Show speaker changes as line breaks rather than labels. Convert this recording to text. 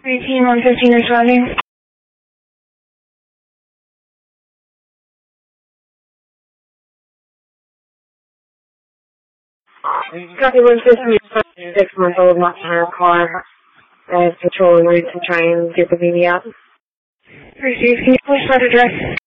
18, 115 responding.
Copy 115, 6-month-old Montana car. Patrolling route to try and get the baby out.
Received. Can you please start address?